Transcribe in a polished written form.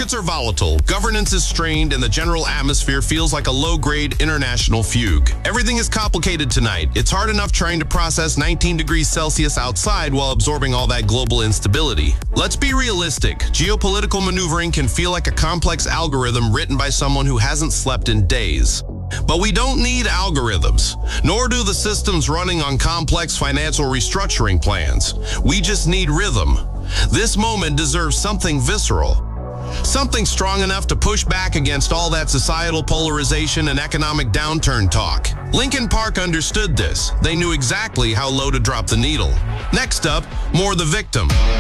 Markets are volatile, governance is strained, and the general atmosphere feels like a low-grade international fugue. Everything is complicated tonight. It's hard enough trying to process 19 degrees Celsius outside while absorbing all that global instability. Let's be realistic. Geopolitical maneuvering can feel like a complex algorithm written by someone who hasn't slept in days. But we don't need algorithms, nor do the systems running on complex financial restructuring plans. We just need rhythm. This moment deserves something visceral. Something strong enough to push back against all that societal polarization and economic downturn talk. Linkin Park understood this. They knew exactly how low to drop the needle. Next up, More the Victim.